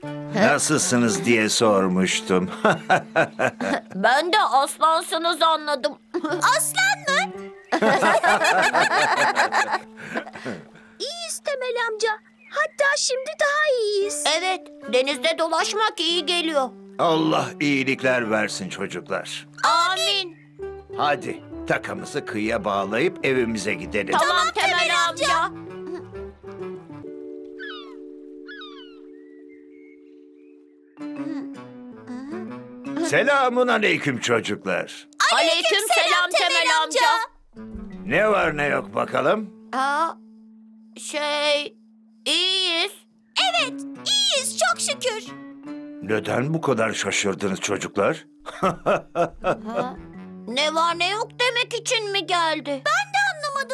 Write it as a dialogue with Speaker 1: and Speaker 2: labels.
Speaker 1: Nasılsınız diye sormuştum.
Speaker 2: Ben de aslansınız anladım.
Speaker 3: Aslan mı? İyiyiz Temel amca. Hatta şimdi daha iyiyiz.
Speaker 2: Evet, denizde dolaşmak iyi geliyor.
Speaker 1: Allah iyilikler versin çocuklar.
Speaker 2: Amin.
Speaker 1: Hadi takamızı kıyıya bağlayıp evimize gidelim.
Speaker 2: Tamam Temel amca.
Speaker 1: Selamun aleyküm çocuklar.
Speaker 2: Aleyküm selam Temel amca.
Speaker 1: Ne var ne yok bakalım?
Speaker 2: Aa, iyiyiz.
Speaker 3: Evet, iyiyiz çok şükür.
Speaker 1: Neden bu kadar şaşırdınız çocuklar?
Speaker 2: Ne var ne yok demek için mi geldi?
Speaker 3: Ben